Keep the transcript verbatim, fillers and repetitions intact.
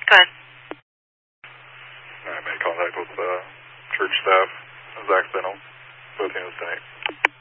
Go ahead. I made contact with uh, church staff. Zach Stennell, both units tonight.